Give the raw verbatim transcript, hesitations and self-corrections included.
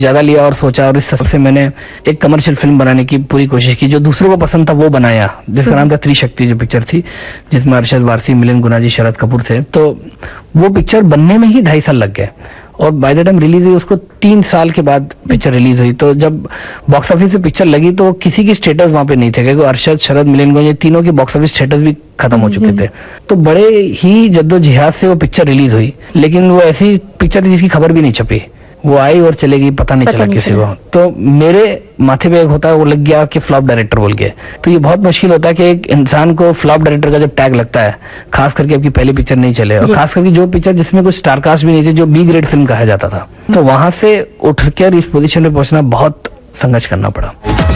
ज्यादा लिया और सोचा, और इस सबसे मैंने एक कमर्शियल फिल्म बनाने की पूरी कोशिश की, जो दूसरों को पसंद था वो बनाया, जिसका नाम था त्रिशक्ति, जो पिक्चर थी जिसमें अरशद वारसी, मिलिंद गुनाजी, शरद कपूर थे। तो वो पिक्चर बनने में ही ढाई साल लग गए और बाय द टाइम रिलीज हुई उसको तीन साल के बाद पिक्चर रिलीज हुई। तो जब बॉक्स ऑफिस से पिक्चर लगी तो किसी की स्टेटस वहां पे नहीं थे, क्योंकि अरशद, शरद, मिलिंद गुनाजी तीनों के बॉक्स ऑफिस स्टेटस भी खत्म हो चुके थे। तो बड़े ही जद्दोजहद से वो पिक्चर रिलीज हुई, लेकिन वो ऐसी पिक्चर थी जिसकी खबर भी नहीं छपी, वो आई और चलेगी, पता नहीं पता चला नहीं किसी को। तो मेरे माथे पे एक होता है, वो लग गया कि फ्लॉप डायरेक्टर बोल के। तो ये बहुत मुश्किल होता है कि एक इंसान को फ्लॉप डायरेक्टर का जब टैग लगता है, खास करके आपकी पहली पिक्चर नहीं चले, और खास करके जो पिक्चर जिसमें कुछ स्टारकास्ट भी नहीं थे, जो बी ग्रेड फिल्म कहा जाता था, तो वहां से उठकर इस पोजीशन पे पहुंचना बहुत संघर्ष करना पड़ा।